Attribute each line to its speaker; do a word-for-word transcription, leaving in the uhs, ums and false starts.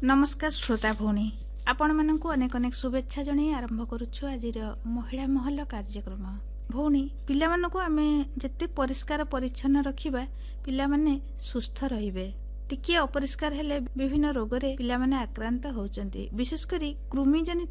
Speaker 1: नमस्कार श्रोता भौणी आपण मानक अनेक अनेक शुभेच्छा जणई आरंभ करुछु आजिर महिला महल कार्यक्रम। भौणी पिला मानक आमे जत्ते परिष्कार परिच्छन्न रखिबा पिला माने सुस्थ रहिबे। टिके अपरिष्कार हेले विभिन्न रोगरे पिला माने आक्रांत होउचंती। विशेष करी कृमि जनित